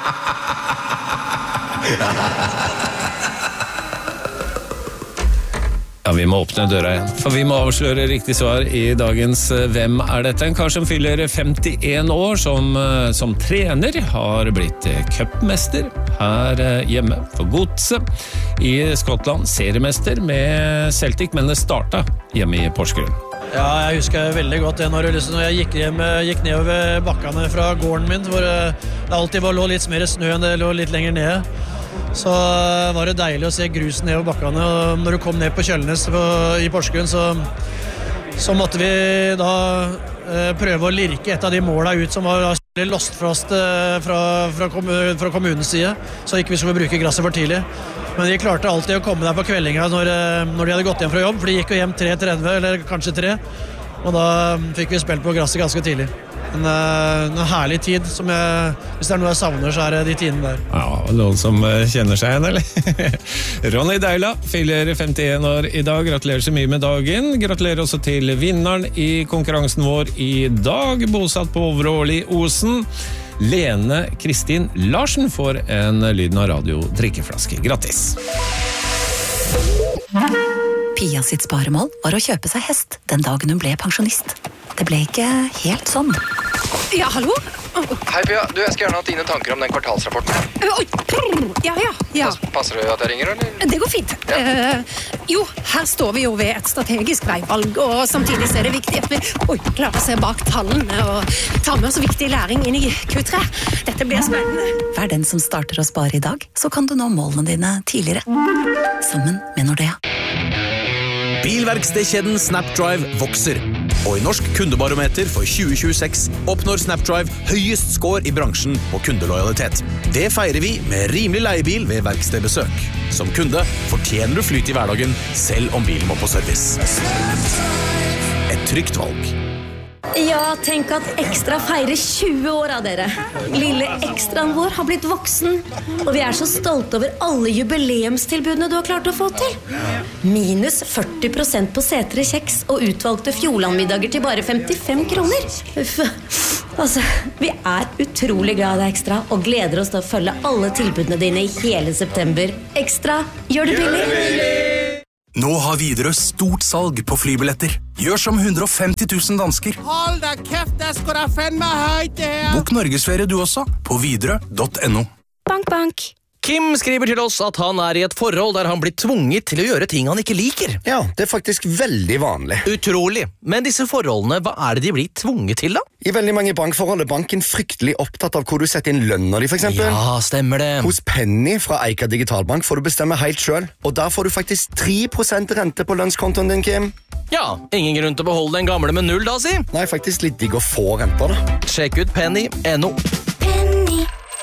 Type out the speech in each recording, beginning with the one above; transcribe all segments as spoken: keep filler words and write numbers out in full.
Ja, vi må åpne døra igjen, for vi må avsløre riktig svar i dagens Hvem er dette? En kar som fyller femtien år, som, som trener, har blitt cupmester her hjemme for Godset i Skottland, seriemester med Celtic, men det startet hjemme i Porsgrunn. Ja, jeg husker veldig godt det når, liksom, når jeg gikk, hjem, gikk nedover bakkene fra gården min, hvor det alltid var, lå litt mer snø enn det lå litt lenger nede. Så var det deilig å se grusen ned på bakkene, og når du kom ned på Kjølnes på, i Porsgrunn, så, så måtte vi da eh, prøve å lirke et av de målene ut som var lost for oss eh, fra, fra, kommun, fra kommunens side, så ikke vi skulle bruke gresset for tidlig. Men de klarte alltid å komme der på kveldinga når, når de hadde gått hjem fra jobb, for de gikk jo hjem tre tretti, eller kanskje tre, og da fikk vi spilt på gresset ganske tidlig. En, en herlig tid som jeg, hvis det er noe jeg savner, så er det de tidene der. Ja, noen som kjenner seg igjen, eller? Ronny Deila fyller femtien år i dag. Gratulerer så mye med dagen. Gratulerer også til vinneren i konkurransen vår i dag, bosatt på Overåli Osen. Lene Kristin Larsen får en Lyden av radio drikkeflaske. Grattis! Pia sitt sparemål var å kjøpe seg hest den dagen hun ble pensjonist. Det ble ikke helt sånn. Ja, hallo? Hei Pia, du, jeg skal gjerne ha dine tanker om den kvartalsrapporten. Oi, ja, ja, ja. Passer det at jeg ringer, eller? Det går fint. Ja. Uh, jo, her står vi jo ved et strategisk veivalg, og samtidig så er det viktig at vi oi, klarer å se bak tallene og ta med oss viktig læring inn i Q tre. Dette blir spennende. Vær den som starter å spare i dag, så kan du nå målene dine tidligere. Sammen med Nordea. Bilverkstedkjeden Snapdrive vokser, og i Norsk kundebarometer for tjue tjueseks oppnår Snapdrive høyest score i bransjen på kundelojalitet. Det feirer vi med rimelig leiebil ved verkstedbesøk. Som kunde fortjener du flyt i hverdagen, selv om bilen må på service. Et trygt valg. Ja, tenk at Ekstra feirer tjue år av dere. Lille Ekstraen vår har blitt voksen, og vi er så stolte over alle jubileumstilbudene du har klart å få til. Minus førti prosent på setre kjeks og utvalgte Fjordlandmiddager til bare femtifem kroner. Uff, altså, vi er utrolig glad i deg, Ekstra, og gleder oss til å følge alle tilbudene dine i hele september. Ekstra, gjør det billig! Nå har Widerøe stort salg på flybilletter. Gjør som hundre og femti tusen dansker. Hold da kæft, det skal da fandme høyt det her. Bok Norgesferie du også på widerøe punktum no. Bank, bank. Kim skriver til oss at han er i et forhold der han blir tvunget til å gjøre ting han ikke liker. Ja, det er faktisk veldig vanlig. Utrolig. Men disse forholdene, hva er det de blir tvunget til da? I veldig mange bankforhold er banken fryktelig opptatt av hvor du setter inn lønner de, for eksempel. Ja, stemmer det. Hos Penny fra Eika Digitalbank får du bestemme helt selv, og der får du faktisk tre prosent rente på lønnskontoen din, Kim. Ja, ingen grunn til å beholde den gamle med null da, si. Nei, faktisk litt digg å få renter da. Sjekk ut Penny punktum no. Penny.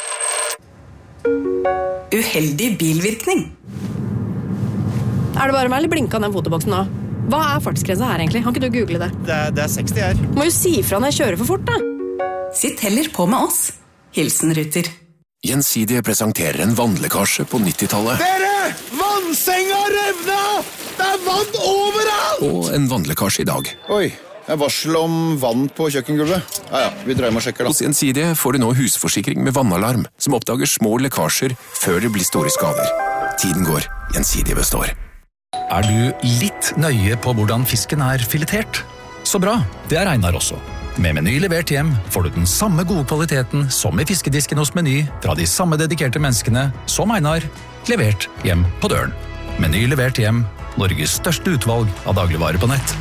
Uheldig bilvirkning. Er det bare meg eller blinka den fotoboksen nå? Hva er fartsgrensa her egentlig? Kan ikke du google det? Det er, det er seksti her. Må jo si fra når jeg kjører for fort da. Sitt heller på med oss. Hilsen Ruter. Gjensidige presenterer en vannlekkasje på nittitallet. Dere! Vannsenga revna! Det er vann overalt! Og en vannlekkasje i dag. Oi, det er varsel om vann på kjøkkengulvet. Ja, ja, vi dreier med å sjekke da. Hos Gjensidige får du nå husforsikring med vannalarm, som oppdager små lekkasjer før det blir store skader. Tiden går, Gjensidige består. Er du litt nøye på hvordan fisken er filetert? Så bra, det er Einar også. Med Meny levert hjem får du den samme gode kvaliteten som i fiskedisken hos Meny, fra de samme dedikerte menneskene som Einar, levert hjem på døren. Meny levert hjem, Norges største utvalg av dagligvarer på nett.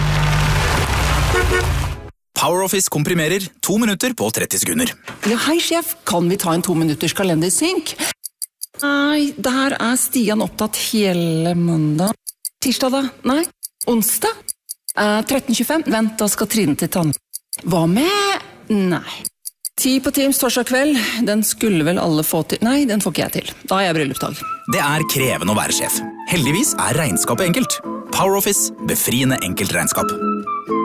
PowerOffice komprimerer to minutter på tretti sekunder. Ja, hei sjef, kan vi ta en to minutters kalendersynk? Nei, der er Stian opptatt hele mandag. Tirsdag da? Nei. Onsdag? Eh, tretten tjuefem? Vent, da skal Trine til tann. Hva med? Nei. Ti på Teams torsdag kveld, den skulle vel alle få til. Nei, den får ikke jeg til. Da er jeg bryllupsdag. Det er krevende å være sjef. Heldigvis er regnskapet enkelt. PowerOffice, befriende enkelt regnskap.